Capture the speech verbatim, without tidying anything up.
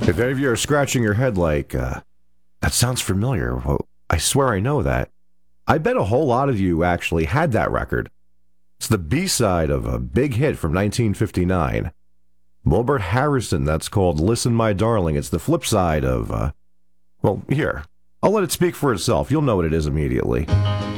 If any of you are scratching your head like, uh, that sounds familiar, well, I swear I know that. I bet a whole lot of you actually had that record. It's the B-side of a big hit from nineteen fifty-nine. Wilbert Harrison, that's called Listen My Darling. It's the flip side of, uh, well, here. I'll let it speak for itself. You'll know what it is immediately.